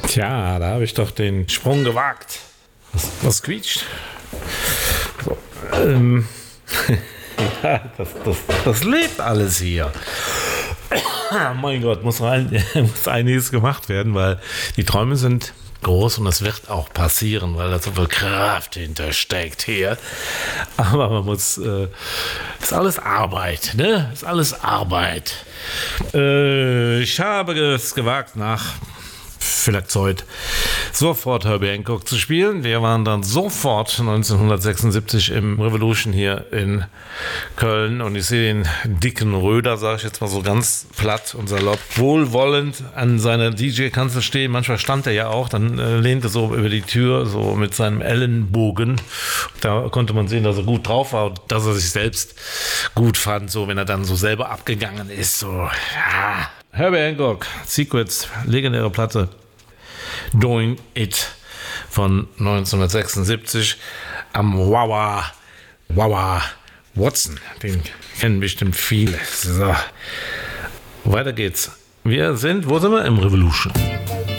Tja, da habe ich doch den Sprung gewagt. Was quietscht? So, ja, das lebt alles hier. Mein Gott, muss einiges gemacht werden, weil die Träume sind groß und das wird auch passieren, weil da so viel Kraft hintersteckt hier. Aber man muss, ist alles Arbeit, ne? Ist alles Arbeit. Ich habe es gewagt, nach vielleicht heute sofort Herbie Hancock zu spielen. Wir waren dann sofort 1976 im Revolution hier in Köln und ich sehe den dicken Röder, sage ich jetzt mal so ganz platt und salopp, wohlwollend an seiner DJ-Kanzel stehen. Manchmal stand er ja auch, dann lehnte so über die Tür, so mit seinem Ellenbogen. Da konnte man sehen, dass er gut drauf war und dass er sich selbst gut fand, so wenn er dann so selber abgegangen ist. So, ja. Herbie Hancock, Secrets, legendäre Platte, Doing It von 1976 am Wah Wah Watson. Den kennen bestimmt viele. So, weiter geht's. Wo sind wir? Im Revolution.